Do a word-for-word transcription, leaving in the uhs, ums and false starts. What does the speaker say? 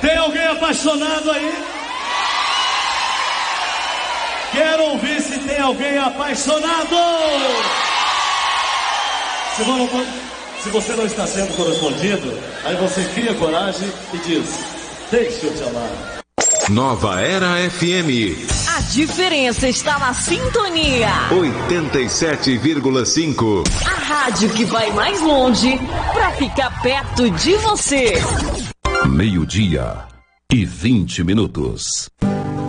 Tem alguém apaixonado aí? Quero ouvir se tem alguém apaixonado. Se você, não, se você não está sendo correspondido, aí você cria coragem e diz: deixa eu te amar. Nova Era F M. A diferença está na sintonia. oitenta e sete vírgula cinco. A rádio que vai mais longe para ficar perto de você. Meio-dia e vinte minutos.